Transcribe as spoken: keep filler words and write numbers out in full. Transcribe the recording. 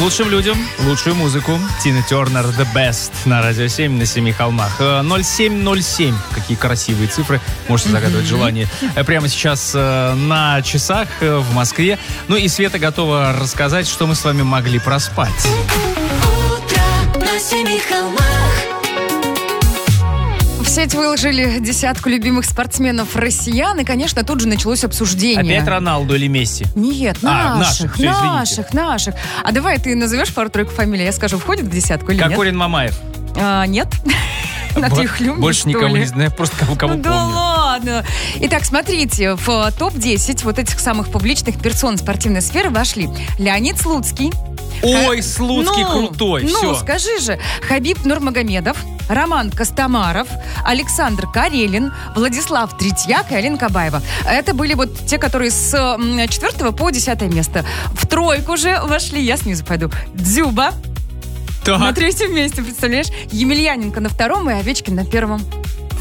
Лучшим людям лучшую музыку. Тина Тернер, The Best на Радио семь на Семи холмах. ноль семь ноль семь. Какие красивые цифры. Можете загадывать mm-hmm. желание. Прямо сейчас на часах в Москве. Ну и Света готова рассказать, что мы с вами могли проспать. Утро на Семи холмах. В сеть выложили десятку любимых спортсменов россиян, и, конечно, тут же началось обсуждение. Опять Роналду или Месси? Нет, а, наших, наших, наших, наших. А давай ты назовешь пару-тройку фамилий, я скажу, входит в десятку или нет? Кокорин, Мамаев. А, нет. Больше никого не знаю, просто кого помню. Да ладно. Итак, смотрите, в топ десять вот этих самых публичных персон спортивной сферы вошли Леонид Слуцкий. Ой, Слуцкий ну, крутой, ну, все. Ну, скажи же, Хабиб Нурмагомедов, Роман Костомаров, Александр Карелин, Владислав Третьяк и Алина Кабаева. Это были вот те, которые с четвертого по десятое место. В тройку же вошли, я снизу пойду, Дзюба. Так. На третьем месте, представляешь? Емельяненко на втором и Овечкин на первом.